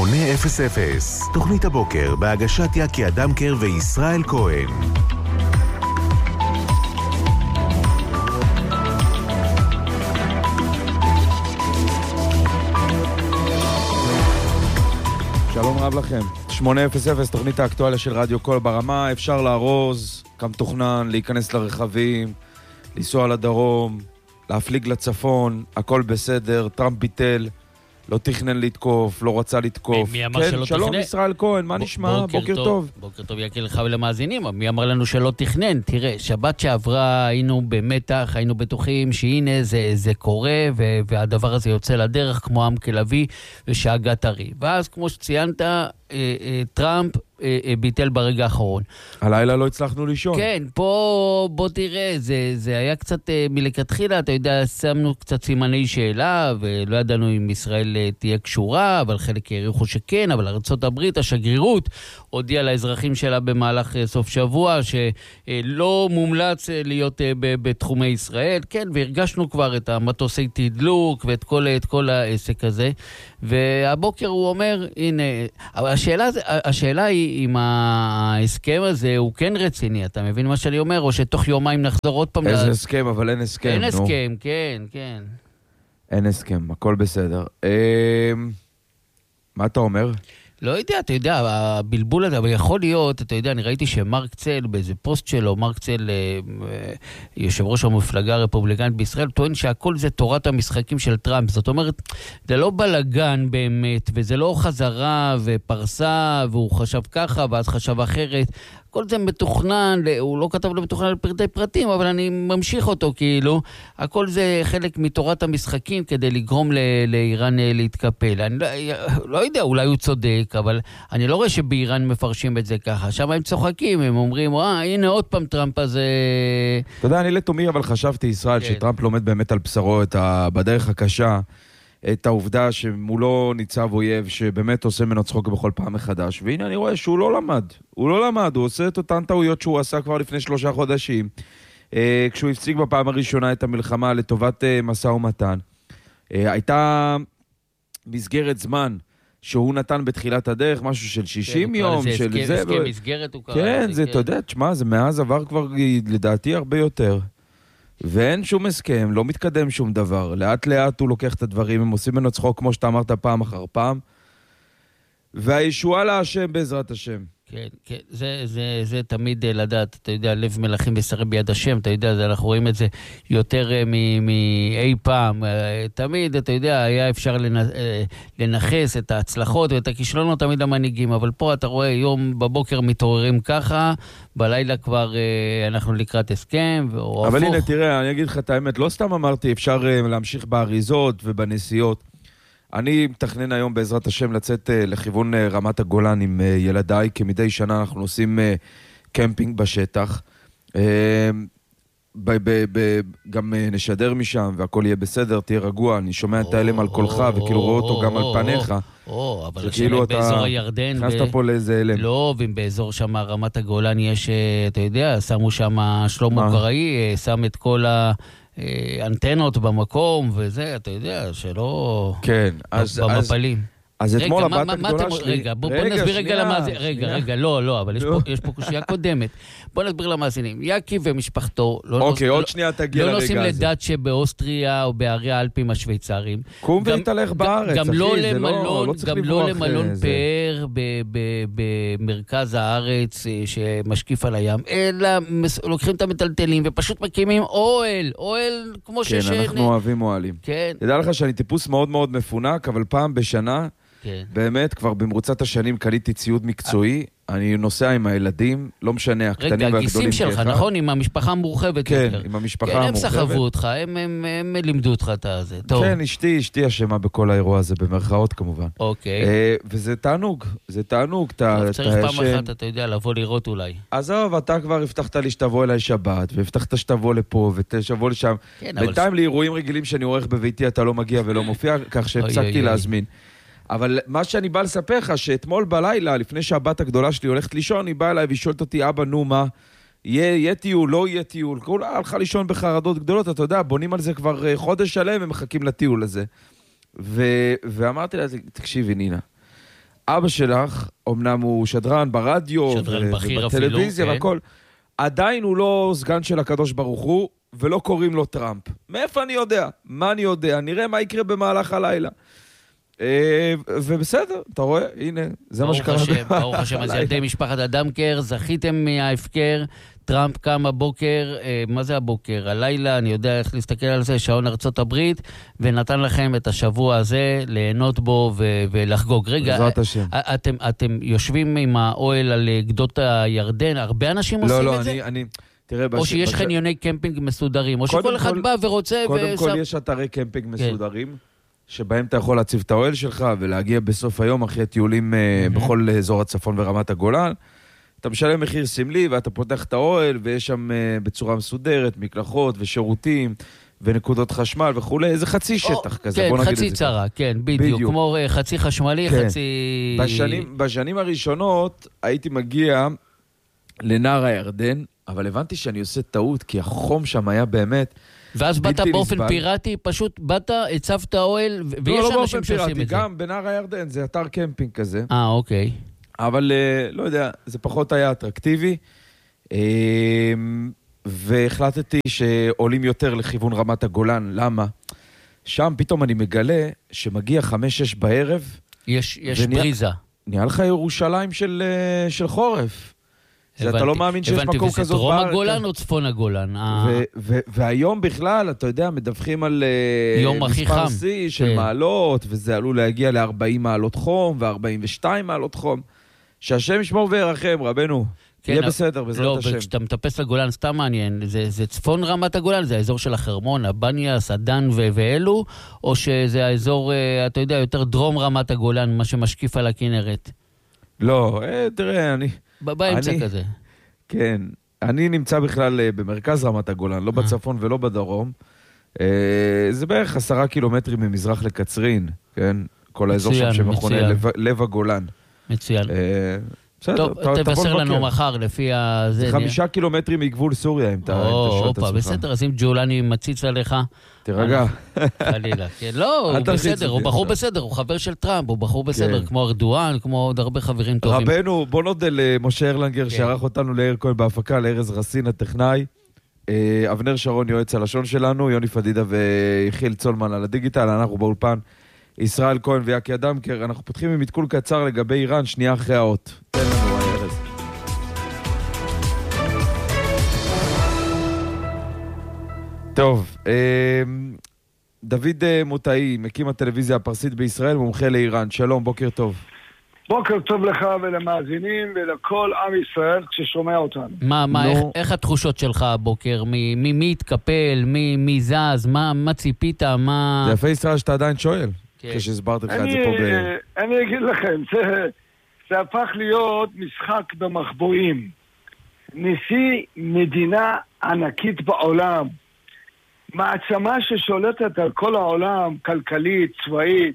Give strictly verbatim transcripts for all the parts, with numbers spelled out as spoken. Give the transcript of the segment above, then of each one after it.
שמונה אפס אפס, תוכנית הבוקר בהגשת יקי אדמקר וישראל כהן. שלום רב לכם. שמונה אפס אפס, תוכנית האקטואליה של רדיו קול ברמה. אפשר לארוז כמתוכנן, להיכנס לרכבים, לנסוע לדרום, להפליג לצפון, הכל בסדר. טראמפ ביטל, לא תכנן לתקוף, לא רצה לתקוף. מי אמר כן, שלא שלום תכנן? ישראל כהן, מה ב- נשמע? בוקר, בוקר טוב. טוב. בוקר טוב יקי לך ולמאזינים. מי אמר לנו שלא תכנן? תראה, שבת שעברה היינו במתח, היינו בטוחים שהנה זה, זה קורה, ו- והדבר הזה יוצא לדרך כמו עם כלבי ושאגה טרי. ואז כמו שציינת, אה, אה, טראמפ אה, אה, ביטל ברגע האחרון. הלילה לא הצלחנו לישון. כן, פה בוא תראה, זה, זה היה קצת אה, מלכתחילה, אתה יודע, שמנו קצת סימני שאלה, ולא ידענו אם ישראל אה, תהיה קשורה, אבל חלק העריכו שכן, אבל ארצות הברית, השגרירות, הודיעה לאזרחים שלה במהלך אה, סוף שבוע, שלא אה, מומלץ אה, להיות אה, ב- בתחומי ישראל, כן, והרגשנו כבר את המטוסי תדלוק, ואת כל, את כל העסק הזה, והבוקר הוא אומר, הנה, אבל השאלה, זה- השאלה היא, אם ההסכם הזה הוא כן רציני, אתה מבין מה שאני אומר? או שתוך יומיים נחזור עוד פעם... איזה לה- הסכם, אבל אין הסכם. אין נו. הסכם, כן, כן. אין הסכם, הכל בסדר. אה, מה אתה אומר? לא יודע, אתה יודע, הבלבול הזה, אבל יכול להיות, אתה יודע, אני ראיתי שמרק צל, באיזה פוסט שלו, מרק צל, אה, אה, יושב ראש המפלגה הרפובליקנית בישראל, טוען שהכל זה תורת המשחקים של טראמפ. זאת אומרת, זה לא בלגן באמת, וזה לא חזרה ופרסה, והוא חשב ככה, ואז חשב אחרת. כל זה מתוכנן, הוא לא כתב לו מתוכנן על פרטי פרטים, אבל אני ממשיך אותו כאילו. הכל זה חלק מתורת המשחקים כדי לגרום ל- לאיראן אה, להתקפל. אני לא, לא יודע, אולי הוא צודק, אבל אני לא רואה שבאיראן מפרשים את זה ככה. שם הם צוחקים, הם אומרים, אה, הנה עוד פעם טראמפ הזה... אתה יודע, אני לתומי אבל חשבתי, ישראל, כן. שטראמפ לומד באמת על בשרו את ה... בדרך הקשה, את העובדה שמולו ניצב אויב שבאמת עושה ממנו צחוק בכל פעם מחדש, והנה אני רואה שהוא לא למד, הוא לא למד, הוא עושה את אותן טעויות שהוא עשה כבר לפני שלושה חודשים, אה, כשהוא הפסיק בפעם הראשונה את המלחמה לטובת אה, משא ומתן. אה, הייתה מסגרת זמן שהוא נתן בתחילת הדרך, משהו של שישים יום, זה של הסכם, זה, הסכם ו- מסגרת הוא קרא. כן, לזה, זה, אתה יודע, תשמע, זה מאז עבר כבר לדעתי הרבה יותר. ואין שום הסכם, לא מתקדם שום דבר. לאט לאט הוא לוקח את הדברים, הם עושים ממנו צחוק כמו שאתה אמרת פעם אחר פעם. והישועה להשם בעזרת השם. כן, כן, זה, זה, זה תמיד אה, לדעת, אתה יודע, לב מלכים ושרי ביד השם, אתה יודע, זה, אנחנו רואים את זה יותר אה, מ- מאי פעם. אה, תמיד, אתה יודע, היה אפשר לנ, אה, לנחס את ההצלחות ואת הכישלונות תמיד למנהיגים, אבל פה אתה רואה, יום בבוקר מתעוררים ככה, בלילה כבר אה, אנחנו לקראת הסכם, או אבל הפוך. הנה, תראה, אני אגיד לך את האמת, לא סתם אמרתי, אפשר אה, להמשיך באריזות ובנסיעות. אני מתכנן היום בעזרת השם לצאת uh, לכיוון uh, רמת הגולן עם uh, ילדיי, כמדי שנה אנחנו עושים uh, קמפינג בשטח. Uh, ב- ב- ב- גם uh, נשדר משם והכל יהיה בסדר, תהיה רגוע, אני שומע את ההלם על קולך וכאילו רואה אותו גם על פניך. או, אבל שכאילו השאלה אתה באזור הירדן... נכנסת ו- פה לאיזה הלם. לא, ואם באזור שם רמת הגולן יש, אה, אתה יודע, שמו שם שלמה מה? קראי, אה, שם את כל האנטנות במקום, וזה, אתה יודע, שלא... כן, אז, אז, במפלים. אז רגע, אתמול מה- הבת מה- מה הגדולה אתם- שלי... רגע, בוא בוא נסביר רגע שנייה, למאזינים. רגע, שנייה. רגע, לא, לא, אבל יש נו. פה- יש פה קושייה קודמת. בוא נסביר למאזינים. יקי ומשפחתו... לא אוקיי, נוס- עוד לא- שנייה תגיע לא לרגע נוסעים הזה. לדאצ'ה באוסטריה או בערי האלפים השוויצריים. קום גם- והתהלך בארץ, גם אחי, לא זה לא, למלון, לא צריך גם לברוח, לא למלון אה, זה. פאר ב- ב- במרכז הארץ אה, שמשקיף על הים, אלא מס- לוקחים את המטלטלים ופשוט מקימים אוהל, אוהל כמו כן, שיש... אנחנו אוהבים אוהלים. כן, תדע לך שאני טיפוס מאוד מאוד מפונק, אבל פעם בשנה, כן. באמת, כבר במרוצת השנים קניתי ציוד מקצועי, אני נוסע עם הילדים, לא משנה, הקטנים רגע, והגדולים הגיסים שלך, כאחד. נכון? עם המשפחה המורחבת כן, יותר. עם המשפחה כן, הם המורחבת. סחבו אותך, הם- הם הם לימדו אותך את הזה. טוב, כן, אשתי, אשתי אשמה בכל האירוע הזה, במרכאות כמובן. אוקיי. אה, וזה תענוג, זה תענוג, אתה טוב, אתה צריך פעם ישן. אחת, אתה יודע, לבוא לראות אולי. עזוב, אתה כבר הבטחת לי שתבוא אליי שבת, והבטחת שתבוא לפה, ותשבוא לשם. כן, אבל... בינתיים לאירועים רגילים שאני עורך בביתי, אתה לא מגיע ולא מופיע, כך אוי, אוי, שהפסקתי אוי. להזמין. אבל מה שאני בא לספר לך, שאתמול בלילה, לפני שהבת הגדולה שלי הולכת לישון, היא באה אליי ושואלת אותי, אבא, נו מה, יהיה, יהיה טיול, לא יהיה טיול. כולה הלכה לישון בחרדות גדולות, אתה יודע, בונים על זה כבר אה, חודש שלם ומחכים לטיול הזה. ו... ואמרתי לה, תקשיבי נינה, אבא שלך, אמנם הוא שדרן ברדיו, שדרן בכיר אפילו, ובטלוויזיה כן. והכל, עדיין הוא לא סגן של הקדוש ברוך הוא, ולא קוראים לו טראמפ. מאיפה אני יודע? מה אני יודע? נראה מה יקרה במהלך הלילה. ובסדר, אתה רואה? הנה, זה מה שקרה. ברוך השם, אז ילדי משפחת אדמקר, זכיתם מההפקר, טראמפ קם הבוקר, מה זה הבוקר? הלילה, אני יודע איך להסתכל על זה, שעון ארצות הברית, ונתן לכם את השבוע הזה ליהנות בו ולחגוג. רגע, אתם יושבים עם האוהל על גדות הירדן, הרבה אנשים עושים את זה? לא, לא, אני... תראה, או שיש חניוני קמפינג מסודרים, או שכל אחד בא ורוצה... קודם כל יש אתרי קמפינג מסודרים, שבהם אתה יכול להציב את האוהל שלך ולהגיע בסוף היום אחרי טיולים בכל אזור הצפון ורמת הגולן. אתה משלם מחיר סמלי ואתה פותח את האוהל ויש שם בצורה מסודרת מקלחות ושירותים ונקודות חשמל וכו'. איזה חצי שטח כזה, בוא נגיד את זה. כן, חצי צרה, כן, בדיוק. כמו חצי חשמלי, חצי... בשנים הראשונות הייתי מגיע לנהר הירדן, אבל הבנתי שאני עושה טעות, כי החום שם היה באמת... ואז באת באופן פיראטי, פשוט באת, הצבת האוהל, ויש אנשים שעושים את זה. גם בנהר הירדן, זה אתר קמפינג כזה. אה, אוקיי. אבל לא יודע, זה פחות היה אטרקטיבי, והחלטתי שעולים יותר לכיוון רמת הגולן. למה? שם פתאום אני מגלה שמגיע חמש שש בערב. יש בריזה. נהיה לך ירושלים של חורף. אתה לא מאמין שיש מקום כזאת בארץ. וזה דרום הגולן או צפון הגולן? והיום בכלל, אתה יודע, מדווחים על מספר שיא של מעלות, וזה עלול להגיע ל-ארבעים מעלות חום, ו-ארבעים ושתיים מעלות חום. שהשם ישמור וירחם, רבנו. יהיה בסדר, בעזרת השם. לא, וכשאתה מטפס לגולן, סתם מעניין, זה צפון רמת הגולן, זה האזור של החרמון, הבניאס, הדן ואלו, או שזה האזור, אתה יודע, יותר דרום רמת הגולן, מה שמשקיף על הכנרת? לא, תראה, אני... באמצע כזה. כן, אני נמצא בכלל במרכז רמת הגולן, לא בצפון ולא בדרום. זה בערך עשרה קילומטרים ממזרח לקצרין, כן? כל האזור שם שמכונה לב הגולן. מצוין. טוב, תבשר לנו מחר לפי ה... זה חמישה קילומטרים מגבול סוריה, אם אתה שואל את עצמך. בסדר, אז אם ג'ולני מציץ עליך... תירגע. חלילה. לא, הוא בסדר, הוא בחור בסדר, הוא חבר של טראמפ, הוא בחור בסדר, כמו ארדואן, כמו עוד הרבה חברים טובים. רבנו, בוא נודה למשה ארלנגר, שערך אותנו לאיר כהן בהפקה, לארז רסין הטכנאי, אבנר שרון יועץ הלשון שלנו, יוני פדידה ויחיל צולמן על הדיגיטל, אנחנו באולפן. ישראל כהן ויקי אדמקר, אנחנו פותחים עם עדכון קצר לגבי איראן, שנייה אחרי האות. תן לנו, ארז. טוב, דוד מוטאי, מקים הטלוויזיה הפרסית בישראל, מומחה לאיראן. שלום, בוקר טוב. בוקר טוב לך ולמאזינים ולכל עם ישראל ששומע אותנו. מה, מה, איך, איך התחושות שלך הבוקר? מי, מי, מי התקפל? מי, מי זז? מה, מה ציפית? מה... זה יפה ישראל שאתה עדיין שואל. אחרי שהסברתי לך את זה פה ב... אני אגיד לכם, זה, זה הפך להיות משחק במחבואים. נשיא מדינה ענקית בעולם, מעצמה ששולטת על כל העולם, כלכלית, צבאית,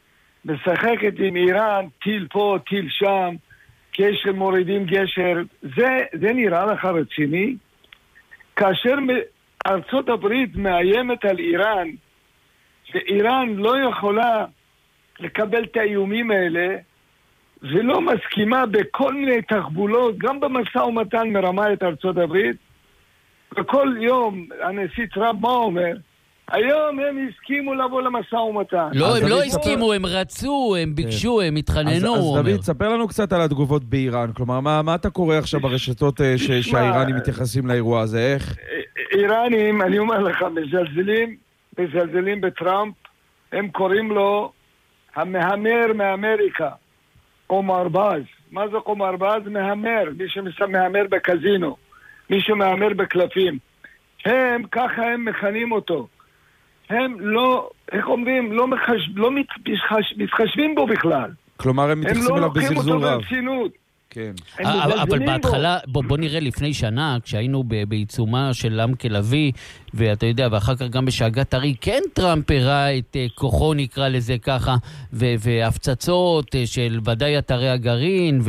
משחקת עם איראן, טיל פה, טיל שם, גשר מורידים גשר. זה, זה נראה לך רציני? כאשר ארצות הברית מאיימת על איראן, ואיראן לא יכולה לקבל את האיומים האלה, ולא מסכימה בכל מיני תחבולות, גם במשא ומתן מרמה את ארצות הברית, וכל יום הנשיא טראמפ מה אומר? היום הם הסכימו לבוא למשא ומתן. לא, הם לא הסכימו, הם רצו, הם ביקשו, הם התחננו. אז דוד, ספר לנו קצת על התגובות באיראן. כלומר, מה אתה קורא עכשיו ברשתות שהאיראנים מתייחסים לאירוע הזה? איך? איראנים, אני אומר לך, מזלזלים, מזלזלים בטראמפ. הם קוראים לו המהמר מאמריקה, עומר באז. מה זה עומר באז? מהמר, מי שמהמר בקזינו, מי שמהמר בקלפים. הם, ככה הם מכנים אותו. הם לא, איך אומרים, לא, מחש, לא מתחש, מתחשבים בו בכלל. כלומר, הם מתייחסים אליו בזלזול רב. הם לא לוקחים אותו ברצינות. כן. אבל בהתחלה, בוא, בוא נראה לפני שנה, כשהיינו בעיצומה של למקה לוי, ואתה יודע, ואחר כך גם בשאגת הרי, כן טראמפ הראה את כוחו, נקרא לזה ככה, והפצצות של ודאי אתרי הגרעין,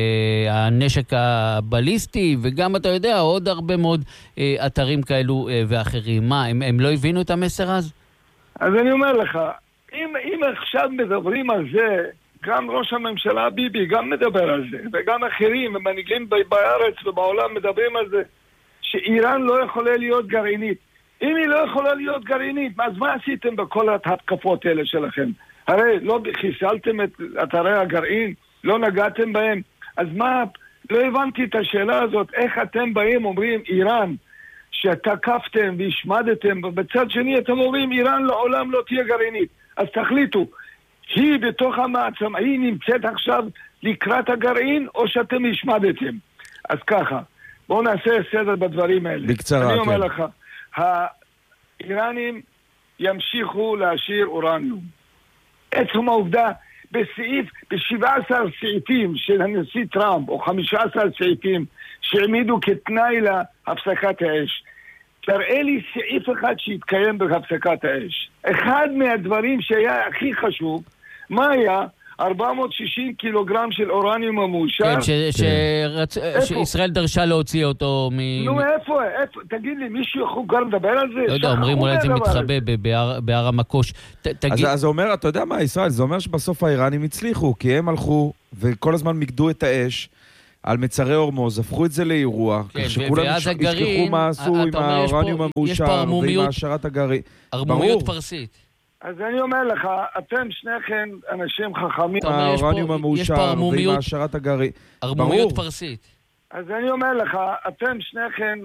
והנשק הבליסטי, וגם, אתה יודע, עוד הרבה מאוד אתרים כאלו ואחרים. מה, הם, הם לא הבינו את המסר אז? אז אני אומר לך, אם, אם עכשיו מדברים על זה, גם ראש הממשלה ביבי גם מדבר על זה, וגם אחרים, ומנהיגים בארץ ובעולם מדברים על זה, שאיראן לא יכולה להיות גרעינית. אם היא לא יכולה להיות גרעינית, אז מה עשיתם בכל ההתקפות האלה שלכם? הרי לא חיסלתם את אתרי הגרעין, לא נגעתם בהם, אז מה, לא הבנתי את השאלה הזאת, איך אתם באים אומרים איראן, שתקפתם והשמדתם, ובצד שני אתם אומרים איראן לעולם לא תהיה גרעינית. אז תחליטו, היא בתוך המעצמה, היא נמצאת עכשיו לקראת הגרעין, או שאתם השמדתם? אז ככה, בואו נעשה סדר בדברים האלה. בקצרה, אני אומר כן. לך, האיראנים ימשיכו להשאיר אורניום. עצם העובדה, בסעיף, ב-שבעה עשר סעיפים של הנשיא טראמפ, או חמישה עשר סעיפים, שהעמידו כתנאי להפסקת האש, תראה לי סעיף אחד שהתקיים בהפסקת האש. אחד מהדברים שהיה הכי חשוב, מה היה? ארבע מאות ושישים קילוגרם של אורניום המאושר. כן, ש- שרצ... שישראל דרשה להוציא אותו מ... נו, איפה? איפה? תגיד לי, מישהו יכול כבר לדבר על זה? לא יודע, אומרים אולי זה מתחבא ב- בהר- בהר המקוש. ת- תגיד... אז זה אומר, אתה יודע מה, ישראל, זה אומר שבסוף האיראנים הצליחו, כי הם הלכו וכל הזמן מיקדו את האש על מצרי הורמוז, הפכו את זה לאירוע, כן, כך שכולם ואז יש- הגרעין, ישכחו מה עשו אתה עם אומר, יש פה- האורניום יש פה המאושר ערמומיות- ועם העשרת הגרעין. ערמומיות ברור. פרסית. אז אני אומר לך, אתם שניכם אנשים חכמים. אתה אומר, יש פה- האורניום יש פה המאושר ועם ערמומיות- העשרת הגרעין. ערמומיות ברור. פרסית. אז אני אומר לך, אתם שניכם